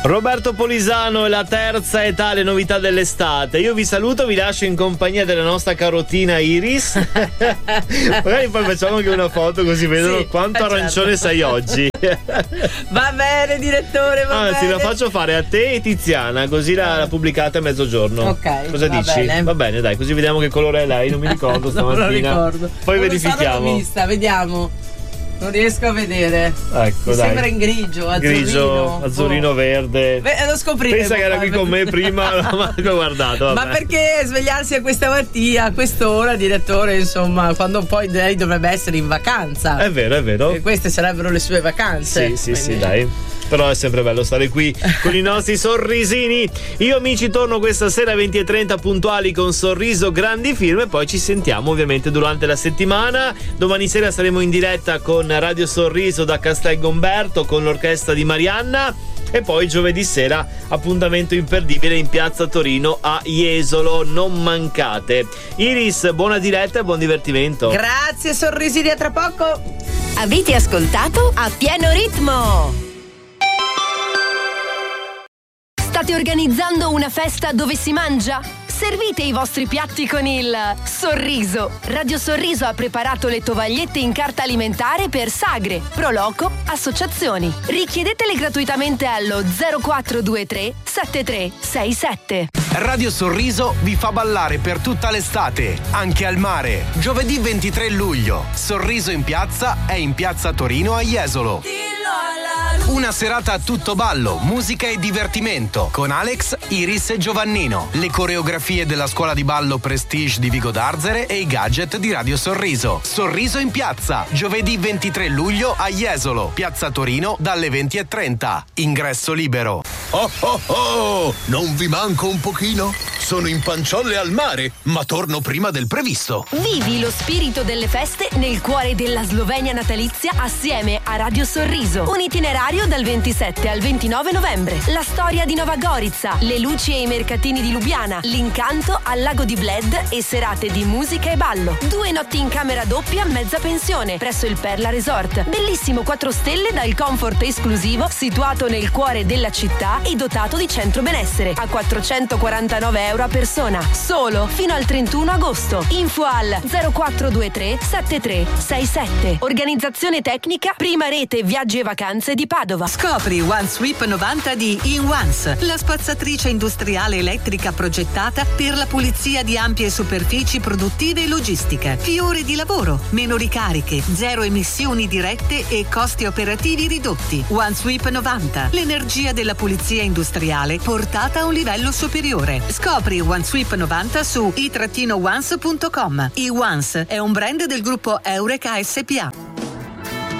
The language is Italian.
Roberto Polisano è la terza età, le novità dell'estate. Io vi saluto, vi lascio in compagnia della nostra carotina Iris. Magari poi facciamo anche una foto così vedono quanto arancione sei oggi. Va bene, direttore, va bene. Anzi, la faccio fare a te e Tiziana, così la pubblicate a mezzogiorno. Ok. Cosa dici? Bene. Va bene, dai, così vediamo che colore è lei. Non mi ricordo stamattina. Non lo ricordo. Poi verifichiamo. Vista, vediamo. Non riesco a vedere. Ecco, Mi dai. sembra in grigio, azzurrino, verde. Beh, lo scopriremo. Pensa che era qui con me prima, non ho manco guardato. Vabbè. Ma perché svegliarsi a questa mattina, a quest'ora, direttore, insomma, quando poi lei dovrebbe essere in vacanza? È vero, è vero. E queste sarebbero le sue vacanze. Sì, dai. Però è sempre bello stare qui con i nostri sorrisini. Io, amici, torno questa sera 20:30 puntuali con Sorriso, grandi film, e poi ci sentiamo ovviamente durante la settimana. Domani sera saremo in diretta con Radio Sorriso da Castel Gomberto con l'orchestra di Marianna. E poi giovedì sera appuntamento imperdibile in piazza Torino a Jesolo, non mancate. Iris, buona diretta e buon divertimento. Grazie, sorrisini, a tra poco. Avete ascoltato A Pieno Ritmo? State organizzando una festa dove si mangia? Servite i vostri piatti con il Sorriso. Radio Sorriso ha preparato le tovagliette in carta alimentare per sagre, proloco, associazioni. Richiedetele gratuitamente allo 0423 7367. Radio Sorriso vi fa ballare per tutta l'estate, anche al mare. Giovedì 23 luglio, Sorriso in piazza è in piazza Torino a Jesolo. Una serata a tutto ballo, musica e divertimento con Alex, Iris e Giovannino. Le coreografie della scuola di ballo Prestige di Vigo d'Arzere e i gadget di Radio Sorriso. Sorriso in piazza, giovedì 23 luglio a Jesolo, piazza Torino dalle 20:30. Ingresso libero. Oh oh oh! Non vi manco un pochino? Sono in panciolle al mare, ma torno prima del previsto. Vivi lo spirito delle feste nel cuore della Slovenia natalizia assieme a Radio Sorriso. Un itinerario dal 27 al 29 novembre. La storia di Nova Gorica, le luci e i mercatini di Lubiana, l'incanto al lago di Bled e serate di musica e ballo. 2 notti in camera doppia, mezza pensione, presso il Perla Resort. Bellissimo 4 stelle dal comfort esclusivo, situato nel cuore della città e dotato di centro benessere. A 449 euro a persona. Solo fino al 31 agosto. Info al 0423 7367. Organizzazione tecnica Prima Rete Viaggi e Vacanze di Padova. Scopri OneSweep 90 di InOnce, la spazzatrice industriale elettrica progettata per la pulizia di ampie superfici produttive e logistiche. Più ore di lavoro, meno ricariche, 0 emissioni dirette e costi operativi ridotti. OneSweep 90, l'energia della pulizia industriale portata a un livello superiore. Scopri OneSweep 90 su i-once.com. InOnce è un brand del gruppo Eureka SPA.